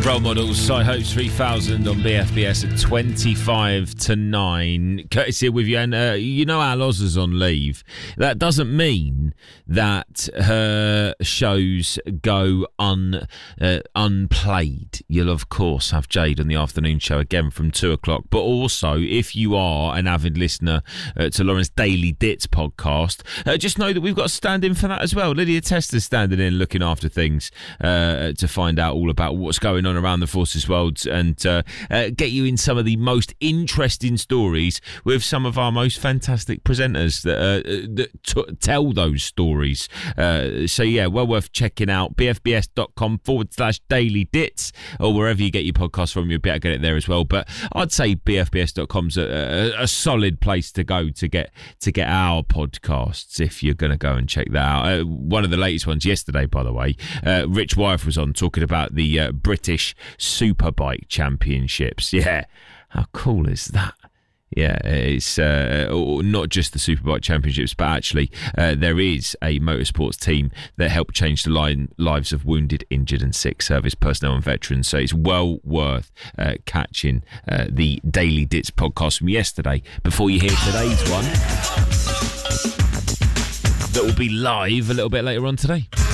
Role Models, Sci Hopes 3000 on BFBS at 25 to 9. Curtis here with you, and you know our Loz's on leave. That doesn't mean that her shows go unplayed. You'll of course have Jade on the afternoon show again from 2 o'clock, but also if you are an avid listener to Lauren's Daily Dits podcast, just know that we've got a stand-in for that as well. Lydia Tester's standing in, looking after things to find out all about what's going on around the Forces World and get you in some of the most interesting stories with some of our most fantastic presenters that tell those stories. So yeah, well worth checking out. bfbs.com/Daily Dits, or wherever you get your podcast from, you'll be able to get it there as well. But I'd say bfbs.com's a solid place to go to get our podcasts if you're going to go and check that out. One of the latest ones yesterday, by the way, Rich Wyeth was on talking about the British Superbike Championships. Yeah, how cool is that? Yeah, it's not just the Superbike Championships, but actually there is a motorsports team that helped change the lives of wounded, injured and sick service personnel and veterans. So it's well worth catching the Daily Dits podcast from yesterday before you hear today's one that will be live a little bit later on today.